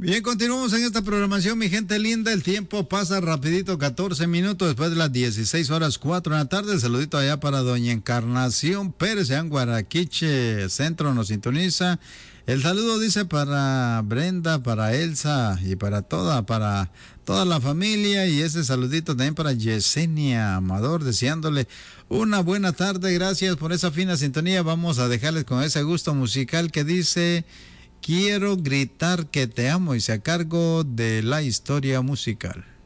Bien, continuamos en esta programación, mi gente linda. El tiempo pasa rapidito, 14 minutos después de las 16 horas 4 de la tarde. El saludito allá para doña Encarnación Pérez, en Guaraquiche Centro, nos sintoniza. El saludo dice para Brenda, para Elsa y para toda la familia. Y ese saludito también para Yesenia Amador, deseándole una buena tarde. Gracias por esa fina sintonía. Vamos a dejarles con ese gusto musical que dice: quiero gritar que te amo, y se a cargo de la historia musical.